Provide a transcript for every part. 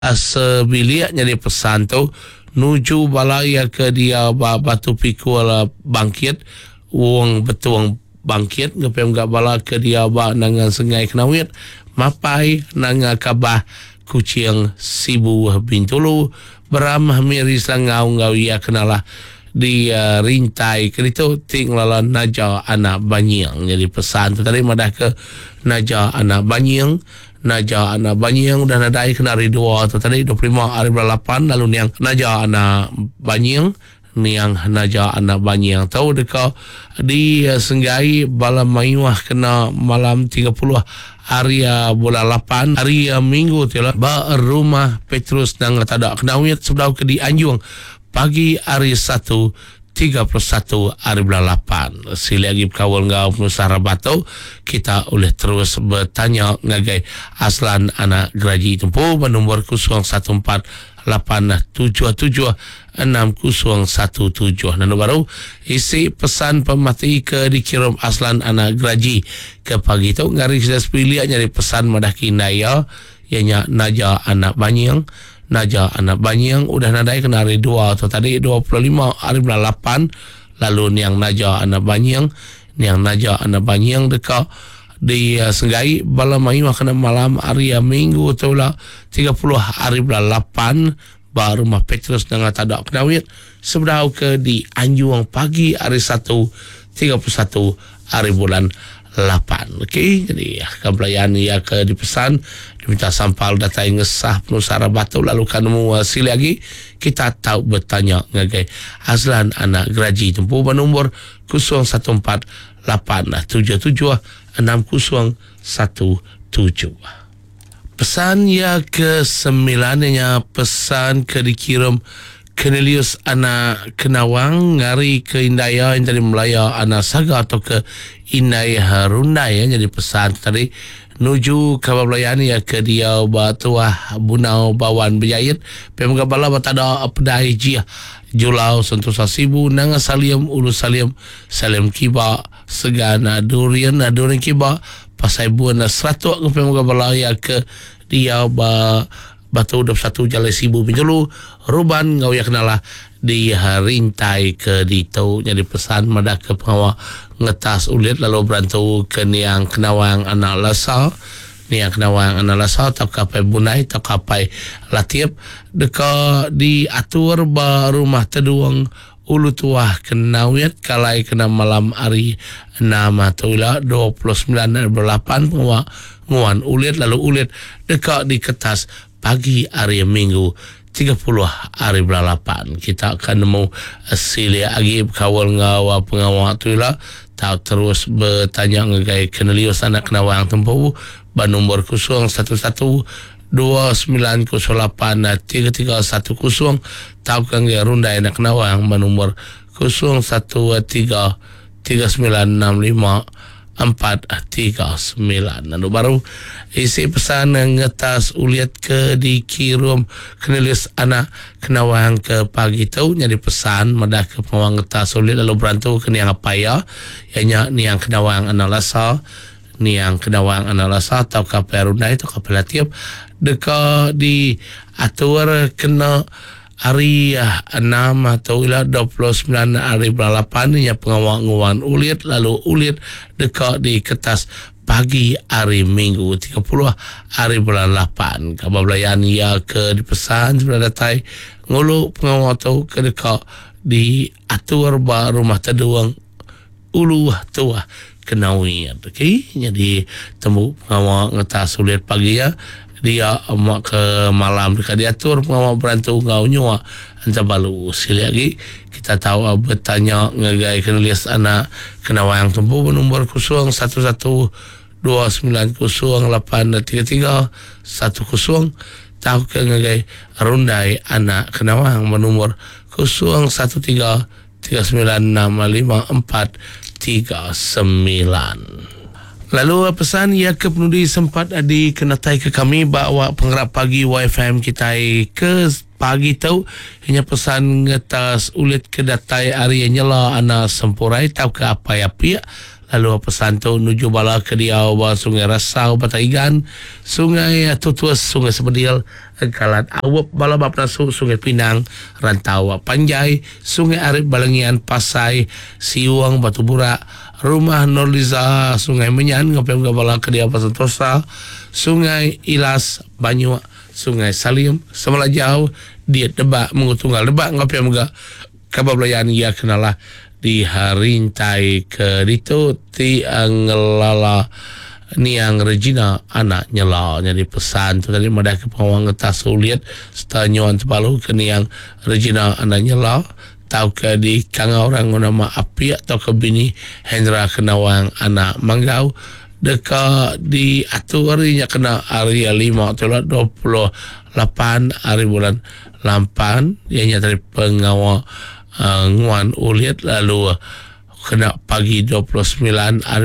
sebilik jadi pesan tu nuju balaya ke dia batu pikul bangkit wong betuang bangkit ngepem gak bala ke dia nangan sengai kenawit mapai nanga kabah kucing sibu bintulu beramah miris langau ngau ia kenalah di rintai kerito tinglala naja anak banyang. Jadi pesan tu tadi madah ke naja anak banyang, naja anak banyang dan nadai kena hari 2 tu tadi 25 hari 8 lalu niang naja anak banyang niang naja anak banyang tahu deka di Senggai bala mayuah kena malam 30 hari bulan 8 hari minggu tu lah ba rumah Petrus nang tada kenawit sebelum ke di Anjung pagi hari 31 hari bulan 8 sila lagi berkawal ngau penusara batu kita boleh terus bertanya ngagai Aslan anak Geraji tempuh nombor 0148776 6017 dan baru isi pesan pemati ke dikirim Aslan anak Geraji ke pagi tu ngari sudah sepilih nyari pesan madah kinaya ianya naja anak banyang naja anak banyang udah nadai kena hari 2 atau tadi 25 hari bulan 8 lalu niang naja anak banyang niang naja anak banyang dekat di Senggai bala mayu kena malam hari minggu tu lah 30 hari bulan 8 baru rumah Petrus dengan tadak kenawit seberau ke di Anjung pagi hari 1 31 hari bulan 8. Okey, jadi kebelayan ia ke dipesan diminta sampal data yang ngesah penusara batu lalu kanemu sila lagi kita tahu bertanya ngagai Aslan anak Geraji tempuh nombor 0148776 6017. Pesan ya ke 9-nya pesan ke dikirim Cornelius anak Kenawang ngari ke Indaya yang dari Melaya anak Saga atau ke Indai Harundai ya jadi pesan tadi nuju kabar belayan ya ke dia batuah bunau bawan berjayat pemga bala batada pedai jia julau sentosa sibu nanga saliam ulu saliam salim kiba segana durian kiba pasai buana 100 ke pemga bala ya ke dia batu 21 Jalai Sibu Pinjulu Ruban ngau ya kenalah di rintai ke ditau jadi pesan madah ke pengawa ngetas ulit lalu berantu ke niang Kenawang anak Lasa niang Kenawang anak Lasa tak kapai bunai tak kapai latiap deka diatur ba rumah teduang ulu tuah kenawit kalai kena malam hari 6 ataulah 29 8 pengawa nguan ulit lalu ulit deka di kertas pagi hari Minggu 30 hari bulan 8 kita akan nemu silia lagi kawal ngawa pengawal tu lah tahu terus bertanya ngagai Cornelius anak Kenawang tempuh ba nombor 01129083310 tahu kan ga Rundai anak Kenawang ba nombor 0133965 lalu baru isi pesan ngetas uliat ke dikirim Cornelius anak Kenawang ke pagi tu jadi pesan madah ke pengawang ngetas uliat lalu berantu ke niang apa ya ianya niang Kenawang anak Lasa niang Kenawang anak Lasa atau kapal Rundai atau kapal Latiap deka di atur kena hari 6 atau 29 hari bulan 8 nya pengawangan ulit lalu ulit dekat di kertas pagi hari Minggu 30 hari bulan 8 kabar belayan ia ke dipesan sebelah datai ngulu pengawal tu ke dekat di atur ba rumah teduang ulu tua Kenawit. Okey, jadi temu pengawal ngetas ulit pagi ya dia emak ke malam dekat diatur pengawal berantu ngau nyua anta balu sila lagi kita tahu bertanya ngagai Cornelius anak Kenawang tempuh nombor 0119083310 tahu ke ngagai Rundai anak Kenawang nombor 0113965439. Lalu pesan ia ke penudi sempat di kenatai ke kami bawa penggerak pagi YFM kita ke pagi tu hanya pesan ngetas ulit kedatai area nyela ana sempurai tau ke apa ya pia lalu pesan tu nuju bala ke dia ba sungai Rasau Bataigan sungai Tutuas sungai Sebedil Kalat Awap bala bab nasu sungai Pinang Rantau Panjai sungai Arif Balengian Pasai Siwang Batu Burak Rumah Norliza sungai Menyan ngapem bala ke dia Pasentosa sungai Ilas Banyu sungai Salim Semelajau dia Debak mengutunggal Debak ngapem ga kabablayan ia kenalah di harintai ke ditu ti ngelala niang Regina anak nyela jadi pesan tu tadi madah ke pengawang ngetas uliat setanyuan tepalu ke niang Regina anak nyela tau ke di kanga orang nama api atau ke bini Hendra Kenawang anak Manggau deka di atu harinya kena hari 5 atau 28 hari bulan Lampan ianya dari pengawal nguan uliat lalu kena pagi 29 hari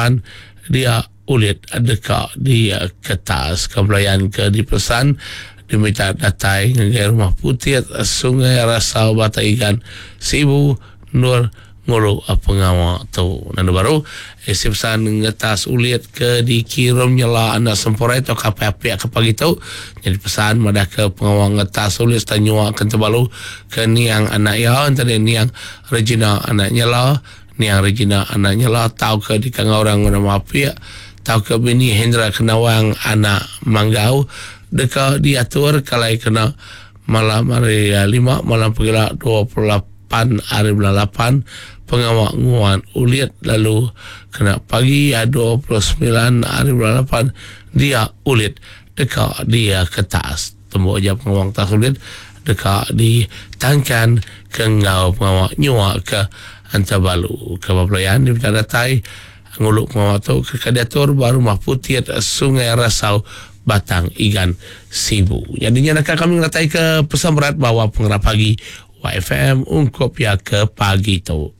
8 dia uliat deka di kertas kebelayan ke dipesan diminta datai ngegai rumah putih sungai Rasau Bataigan Sibu Nur ngulu pengawa tu nanti baru isi pesan ngetas uliat ke dikirim nyela anda semporai atau kapai-apai ke pagi tu jadi pesan madah ke pengawa ngetas uliat tanyua akan terbalu ke niang anak ya antara niang Regina anak nyela niang Regina anak nyela tahu ke di kang orang nama api tahu ke bini Hendra Kenawang anak Manggau deka diatur kalai kena malam hari 5 malam pegila 28 hari bulan 8 pengawak nguan uliat lalu kena pagi 29 hari bulan 8 dia uliat deka dia kertas tembok aja pengawak tas uliat deka di tangkan ke ngau pengawak nyua ke Antabalu ke Bablayan di datai nguluk pengawak tu ke Kadatur baru mah putih sungai Rasau Batang Igan Sibu jadinya nak kami ngatai ke pesan berat bawa pengerap pagi YFM ungkop ya ke pagi tu